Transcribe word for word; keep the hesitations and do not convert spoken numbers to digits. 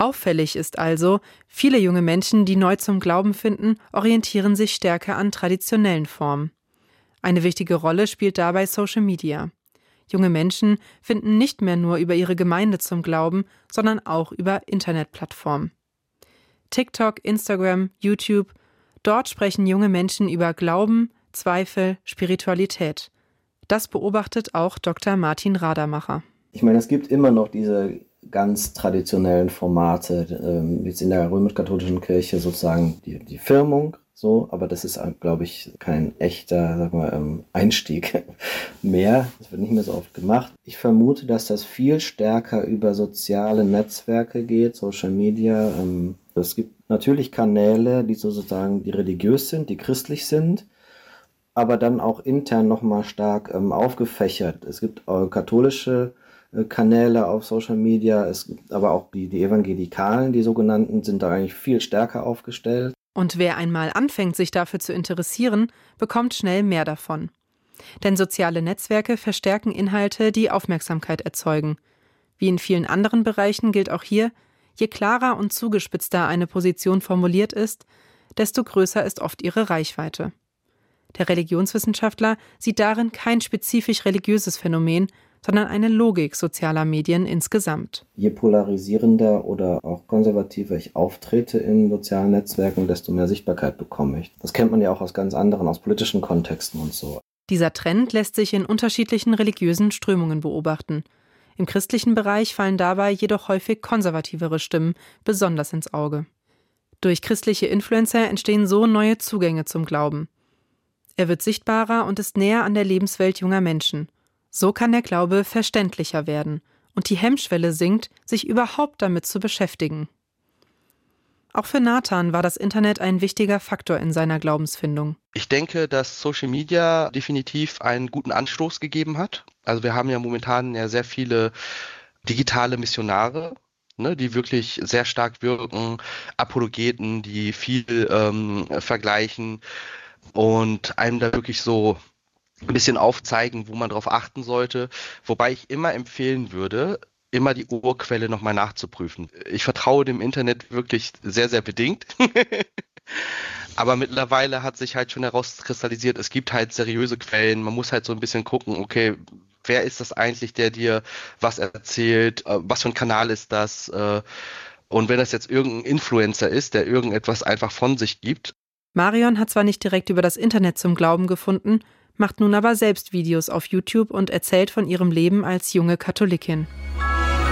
Auffällig ist also, viele junge Menschen, die neu zum Glauben finden, orientieren sich stärker an traditionellen Formen. Eine wichtige Rolle spielt dabei Social Media. Junge Menschen finden nicht mehr nur über ihre Gemeinde zum Glauben, sondern auch über Internetplattformen. TikTok, Instagram, YouTube, dort sprechen junge Menschen über Glauben, Zweifel, Spiritualität. Das beobachtet auch Doktor Martin Radermacher. Ich meine, es gibt immer noch diese ganz traditionellen Formate, ähm, jetzt in der römisch-katholischen Kirche sozusagen die, die Firmung, so, aber das ist, glaube ich, kein echter, sag mal, ähm, Einstieg mehr. Das wird nicht mehr so oft gemacht. Ich vermute, dass das viel stärker über soziale Netzwerke geht, Social Media. Ähm, es gibt natürlich Kanäle, die sozusagen, die religiös sind, die christlich sind, aber dann auch intern nochmal stark ähm, aufgefächert. Es gibt äh, katholische äh, Kanäle auf Social Media, es gibt aber auch die, die Evangelikalen, die sogenannten, sind da eigentlich viel stärker aufgestellt. Und wer einmal anfängt, sich dafür zu interessieren, bekommt schnell mehr davon. Denn soziale Netzwerke verstärken Inhalte, die Aufmerksamkeit erzeugen. Wie in vielen anderen Bereichen gilt auch hier, je klarer und zugespitzter eine Position formuliert ist, desto größer ist oft ihre Reichweite. Der Religionswissenschaftler sieht darin kein spezifisch religiöses Phänomen, sondern eine Logik sozialer Medien insgesamt. Je polarisierender oder auch konservativer ich auftrete in sozialen Netzwerken, desto mehr Sichtbarkeit bekomme ich. Das kennt man ja auch aus ganz anderen, aus politischen Kontexten und so. Dieser Trend lässt sich in unterschiedlichen religiösen Strömungen beobachten. Im christlichen Bereich fallen dabei jedoch häufig konservativere Stimmen besonders ins Auge. Durch christliche Influencer entstehen so neue Zugänge zum Glauben. Er wird sichtbarer und ist näher an der Lebenswelt junger Menschen. So kann der Glaube verständlicher werden und die Hemmschwelle sinkt, sich überhaupt damit zu beschäftigen. Auch für Nathan war das Internet ein wichtiger Faktor in seiner Glaubensfindung. Ich denke, dass Social Media definitiv einen guten Anstoß gegeben hat. Also wir haben ja momentan ja sehr viele digitale Missionare, ne, die wirklich sehr stark wirken, Apologeten, die viel ähm, vergleichen und einem da wirklich so ein bisschen aufzeigen, wo man drauf achten sollte. Wobei ich immer empfehlen würde, immer die Urquelle nochmal nachzuprüfen. Ich vertraue dem Internet wirklich sehr, sehr bedingt. Aber mittlerweile hat sich halt schon herauskristallisiert, es gibt halt seriöse Quellen. Man muss halt so ein bisschen gucken, okay, wer ist das eigentlich, der dir was erzählt? Was für ein Kanal ist das? Und wenn das jetzt irgendein Influencer ist, der irgendetwas einfach von sich gibt. Marion hat zwar nicht direkt über das Internet zum Glauben gefunden, macht nun aber selbst Videos auf YouTube und erzählt von ihrem Leben als junge Katholikin.